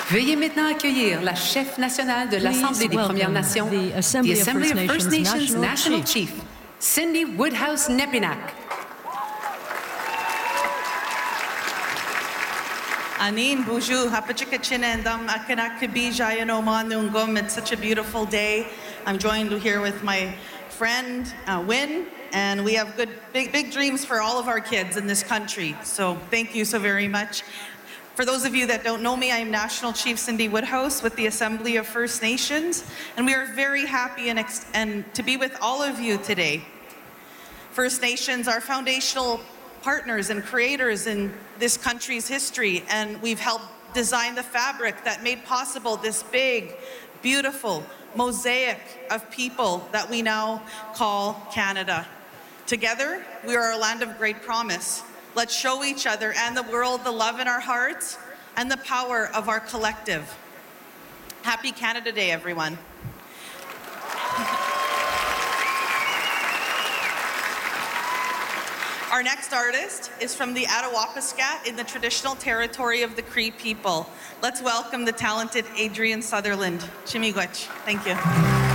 Veuillez maintenant accueillir la chef nationale de l'Assemblée des Premières Nations, the Assembly of First Nations National Chief, Cindy Woodhouse Nepinak. Anin buju hapachikachinendam akanakabi jayanomandungum. It's such a beautiful day. I'm joined here with my friend Win, and we have big dreams for all of our kids in this country. So thank you so very much. For those of you that don't know me, I'm National Chief Cindy Woodhouse with the Assembly of First Nations, and we are very happy and to be with all of you today. First Nations are foundational partners and creators in this country's history, and we've helped design the fabric that made possible this big, beautiful mosaic of people that we now call Canada. Together, we are a land of great promise. Let's show each other and the world the love in our hearts and the power of our collective. Happy Canada Day, everyone. Our next artist is from the Attawapiskat in the traditional territory of the Cree people. Let's welcome the talented Adrian Sutherland. Chimigwech. Thank you.